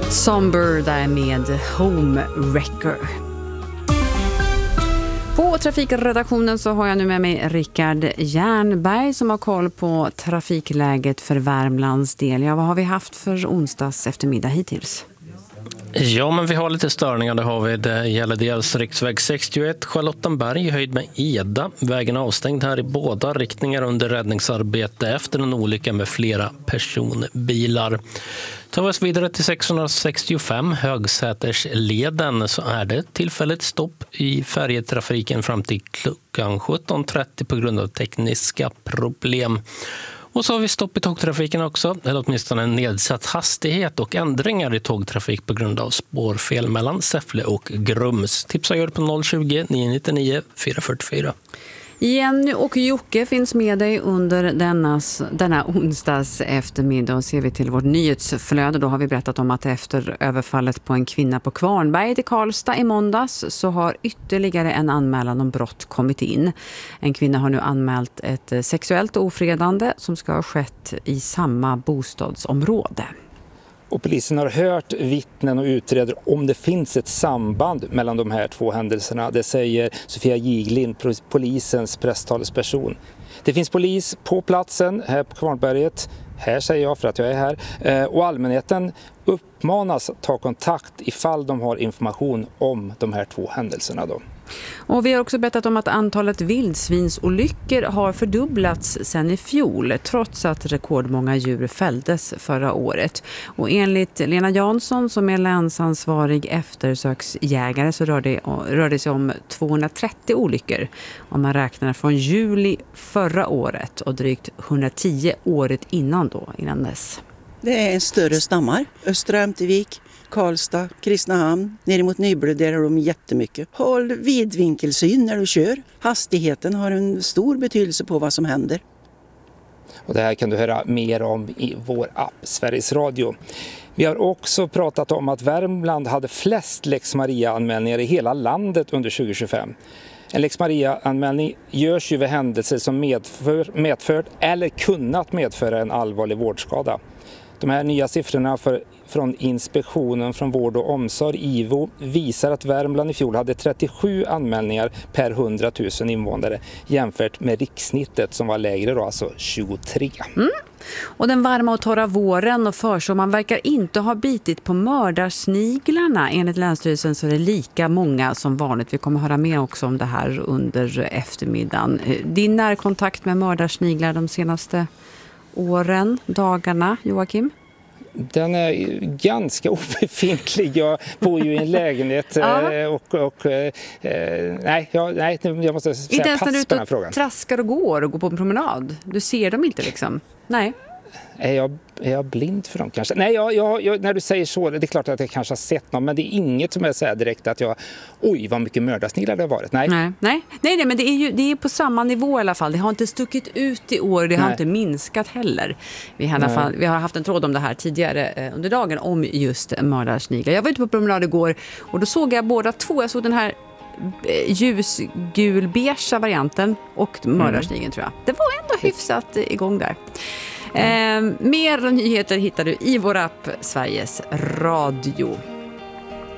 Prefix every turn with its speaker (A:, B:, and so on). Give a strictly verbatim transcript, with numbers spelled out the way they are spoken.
A: Somber där med Homewrecker. På trafikredaktionen så har jag nu med mig Rickard Jernberg som har koll på trafikläget för Värmlands del. Ja, vad har vi haft för onsdags eftermiddag hittills?
B: Ja, men vi har lite störningar. Det har vi. Det gäller dels riksväg sextioett Charlottenberg i höjd med Eda. Vägen är avstängd här i båda riktningar under räddningsarbete efter en olycka med flera personbilar. Tar vi oss vidare till sexhundrasextiofem Högsätersleden så är det tillfälligt stopp i färjetrafiken fram till klockan sjutton trettio på grund av tekniska problem. Och så har vi stopp i tågtrafiken också, eller åtminstone en nedsatt hastighet och ändringar i tågtrafik på grund av spårfel mellan Säffle och Grums. Tipsa gör på noll tjugo nio nittionio fyra fyrtiofyra.
A: Jenny och Jocke finns med dig under dennas, denna onsdags eftermiddag. Ser vi till vårt nyhetsflöde, då har vi berättat om att efter överfallet på en kvinna på Kvarnberg i Karlstad i måndags så har ytterligare en anmälan om brott kommit in. En kvinna har nu anmält ett sexuellt ofredande som ska ha skett i samma bostadsområde.
C: Och polisen har hört vittnen och utreder om det finns ett samband mellan de här två händelserna. Det säger Sofia Giglind, polisens presstalesperson. Det finns polis på platsen här på Kvarnberget. Här säger jag för att jag är här. Och allmänheten uppmanas att ta kontakt ifall de har information om de här två händelserna då.
A: Och vi har också berättat om att antalet vildsvinsolyckor har fördubblats sedan i fjol trots att rekordmånga djur fälldes förra året. Och enligt Lena Jansson som är länsansvarig eftersöksjägare så rör det, rör det sig om tvåhundratrettio olyckor om man räknar från juli förra året och drygt hundratio året innan då, innan dess.
D: Det är en större stammar, Östra Ämtervik, Karlstad, Kristinehamn, ner mot Nybro, där är de jättemycket. Håll vidvinkelsyn när du kör. Hastigheten har en stor betydelse på vad som händer.
C: Och det här kan du höra mer om i vår app Sveriges Radio. Vi har också pratat om att Värmland hade flest Lex Maria-anmälningar i hela landet under tjugo tjugofem. En Lex Maria-anmälning görs ju vid händelser som medför, medfört eller kunnat medföra en allvarlig vårdskada. De här nya siffrorna för, från Inspektionen från vård och omsorg, I V O, visar att Värmland i fjol hade trettiosju anmälningar per hundratusen invånare jämfört med rikssnittet som var lägre då, alltså tjugotre.
A: Mm. Och den varma och torra våren och försommaren verkar inte ha bitit på mördarsniglarna. Enligt Länsstyrelsen så är det lika många som vanligt. Vi kommer höra mer också om det här under eftermiddagen. Din närkontakt med mördarsniglar de senaste åren, dagarna, Joakim?
C: Den är ganska obefintlig. Jag bor ju i en lägenhet och, och eh, nej, jag, nej, jag måste säga
A: inte ens
C: pass
A: när du
C: på den här frågan.
A: Traskar och går och går på en promenad. Du ser dem inte liksom. Nej.
C: Är jag, är jag blind för dem kanske? Nej, jag, jag, jag, när du säger så, det är klart att jag kanske har sett någon, men det är inget som jag säger direkt att jag, oj vad mycket mördarsniglar det har varit. Nej,
A: nej, nej, nej, nej men det är ju det är på samma nivå i alla fall. Det har inte stuckit ut i år, det har
C: nej.
A: inte minskat heller. Vi har, i alla fall, vi har haft en tråd om det här tidigare eh, under dagen om just mördarsniglar. Jag var ute på promenad igår och då såg jag båda två. Jag såg den här ljusgulbeige varianten och mördarsnigeln mm. tror jag. Det var ändå hyfsat igång där. Eh, mer nyheter hittar du i vår app Sveriges Radio.